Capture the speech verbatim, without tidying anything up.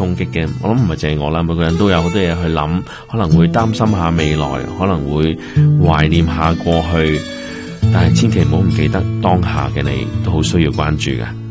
衝擊嘅。我諗唔係淨係我啦，每個人都有好多嘢去諗，可能會擔心下未來，可能會懷念下過去，但係千祈唔好唔記得當下嘅你都好需要關注嘅。